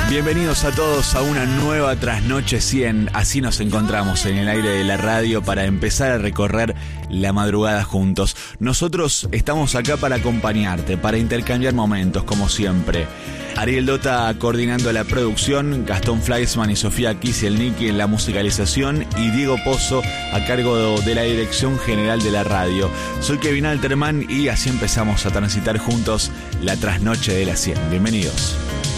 Bienvenidos a todos a una nueva Trasnoche 100. Así nos encontramos en el aire de la radio para empezar a recorrer la madrugada juntos. Nosotros estamos acá para acompañarte, para intercambiar momentos, como siempre. Ariel Dota coordinando la producción, Gastón Fleischmann y Sofía Kisielnicki en la musicalización y Diego Pozo a cargo de la dirección general de la radio. Soy Kevin Alterman y así empezamos a transitar juntos la Trasnoche de la 100. Bienvenidos.